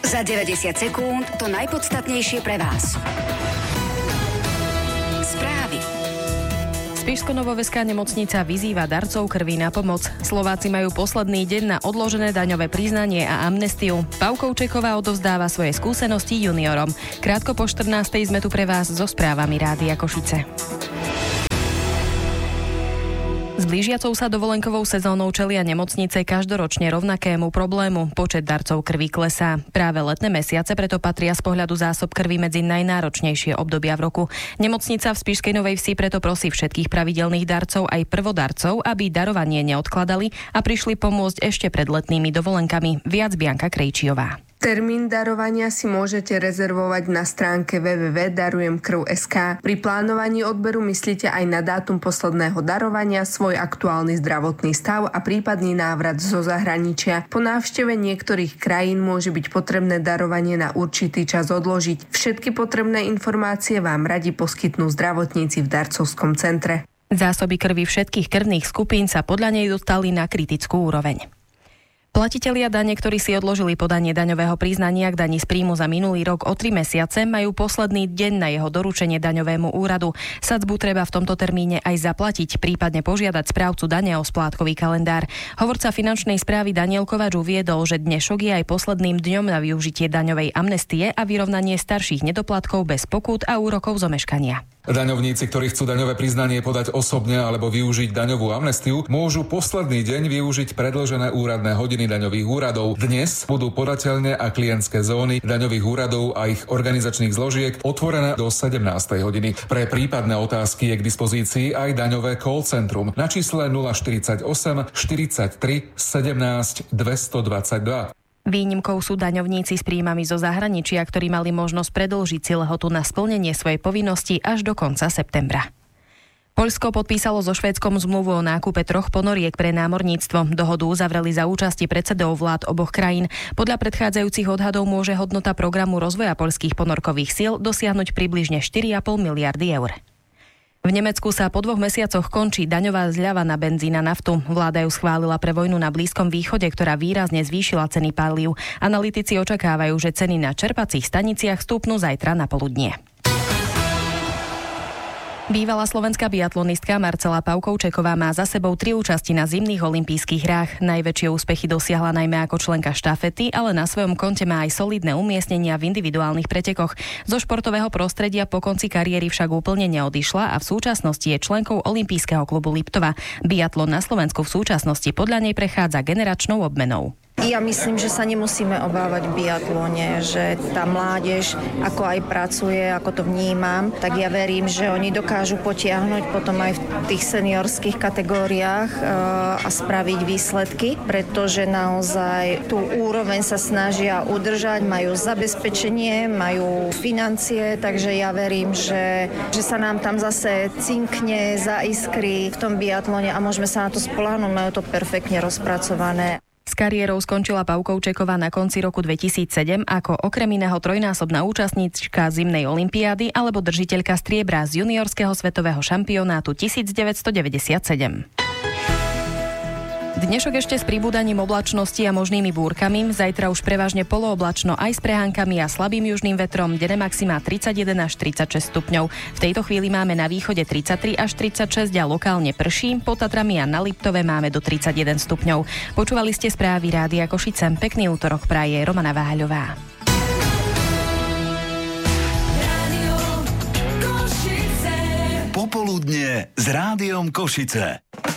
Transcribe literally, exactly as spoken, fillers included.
Za deväťdesiat sekúnd to najpodstatnejšie pre vás. Správy. Spišsko-Novoveská nemocnica vyzýva darcov krvi na pomoc. Slováci majú posledný deň na odložené daňové priznanie a amnestiu. Paukovčeková odovzdáva svoje skúsenosti juniorom. Krátko po štrnástej sme tu pre vás so správami Rádia Košice. S blížiacou sa dovolenkovou sezónou čelia nemocnice každoročne rovnakému problému. Počet darcov krvi klesá. Práve letné mesiace preto patria z pohľadu zásob krvi medzi najnáročnejšie obdobia v roku. Nemocnica v Spišskej Novej Vsi preto prosí všetkých pravidelných darcov aj prvodarcov, aby darovanie neodkladali a prišli pomôcť ešte pred letnými dovolenkami. Viac Bianka Krejčiová. Termín darovania si môžete rezervovať na stránke w w w bodka darujem krv bodka es ká. Pri plánovaní odberu myslíte aj na dátum posledného darovania, svoj aktuálny zdravotný stav a prípadný návrat zo zahraničia. Po návšteve niektorých krajín môže byť potrebné darovanie na určitý čas odložiť. Všetky potrebné informácie vám radi poskytnú zdravotníci v darcovskom centre. Zásoby krvi všetkých krvných skupín sa podľa nej dostali na kritickú úroveň. Platitelia dane, ktorí si odložili podanie daňového priznania k dani z príjmu za minulý rok o tri mesiace, majú posledný deň na jeho doručenie daňovému úradu. Sadzbu treba v tomto termíne aj zaplatiť, prípadne požiadať správcu dane o splátkový kalendár. Hovorca finančnej správy Daniel Kovač uviedol, že dnešok je aj posledným dňom na využitie daňovej amnestie a vyrovnanie starších nedoplatkov bez pokút a úrokov z omeškania. Daňovníci, ktorí chcú daňové priznanie podať osobne alebo využiť daňovú amnestiu, môžu posledný deň využiť predĺžené úradné hodiny daňových úradov. Dnes budú podateľne a klientské zóny daňových úradov a ich organizačných zložiek otvorené do sedemnástej hodiny. Pre prípadné otázky je k dispozícii aj daňové call centrum na čísle nula štyridsaťosem štyridsaťtri sedemnásť dvestodvadsaťdva. Výnimkou sú daňovníci s príjmami zo zahraničia, ktorí mali možnosť predĺžiť si lehotu na splnenie svojej povinnosti až do konca septembra. Poľsko podpísalo so Švédskom zmluvu o nákupe troch ponoriek pre námorníctvo. Dohodu uzavreli za účasti predsedov vlád oboch krajín. Podľa predchádzajúcich odhadov môže hodnota programu rozvoja poľských ponorkových síl dosiahnuť približne štyri a pol miliardy eur. V Nemecku sa po dvoch mesiacoch končí daňová zľava na benzín a naftu. Vláda ju schválila pre vojnu na Blízkom východe, ktorá výrazne zvýšila ceny palív. Analytici očakávajú, že ceny na čerpacích staniciach stúpnú zajtra na poludnie. Bývalá slovenská biatlonistka Marcela Paukovčeková má za sebou tri účasti na zimných olympijských hrách. Najväčšie úspechy dosiahla najmä ako členka štafety, ale na svojom konte má aj solidné umiestnenia v individuálnych pretekoch. Zo športového prostredia po konci kariéry však úplne neodišla a v súčasnosti je členkou olympijského klubu Liptova. Biatlon na Slovensku v súčasnosti podľa nej prechádza generačnou obmenou. Ja myslím, že sa nemusíme obávať v biatlone, že tá mládež, ako aj pracuje, ako to vnímam, tak ja verím, že oni dokážu potiahnuť potom aj v tých seniorských kategóriách a spraviť výsledky, pretože naozaj tú úroveň sa snažia udržať, majú zabezpečenie, majú financie, takže ja verím, že, že sa nám tam zase cinkne, zaiskrí v tom biatlone a môžeme sa na to spoľahnúť, majú to perfektne rozpracované. S kariérou skončila Paukovčeková na konci roku dvetisícsedem ako okrem iného trojnásobná účastníčka zimnej olympiády alebo držiteľka striebra z juniorského svetového šampionátu devätnásťstodeväťdesiatsedem. Dnešok ešte s pribúdaním oblačnosti a možnými búrkami, zajtra už prevažne polooblačno aj s prehánkami a slabým južným vetrom, denné maximá tridsaťjeden až tridsaťšesť stupňov. V tejto chvíli máme na východe tridsaťtri až tridsaťšesť a lokálne prší, pod Tatrami a na Liptove máme do tridsaťjeden stupňov. Počúvali ste správy Rádia Košice. Pekný útorok praje Romana Váľová. Popoludnie s Rádiom Košice.